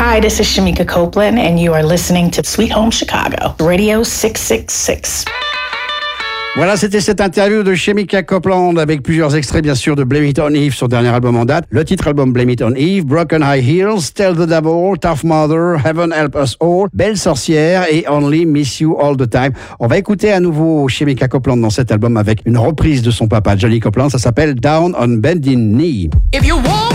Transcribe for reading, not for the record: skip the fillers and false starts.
Hi, this is Shamika Copeland, and you are listening to Sweet Home Chicago, Radio 666. Voilà, c'était cette interview de Shamika Copeland avec plusieurs extraits, bien sûr, de Blame It on Eve, son dernier album en date. Le titre album Blame It on Eve, Broken High Heels, Tell the Devil, Tough Mother, Heaven Help Us All, Belle Sorcière et Only Miss You All the Time. On va écouter à nouveau Shamika Copeland dans cet album avec une reprise de son papa, Johnny Copeland. Ça s'appelle Down on Bending Knee. If you want